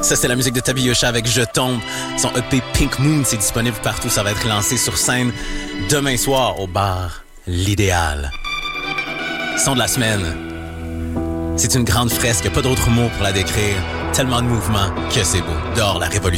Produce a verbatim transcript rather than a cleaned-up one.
Ça, c'est la musique de Tabiosha avec Je tombe. Son E P Pink Moon, c'est disponible partout. Ça va être lancé sur scène demain soir au bar L'Idéal. Son de la semaine. C'est une grande fresque, pas d'autres mots pour la décrire. Tellement de mouvements que c'est beau. Dehors, la révolution.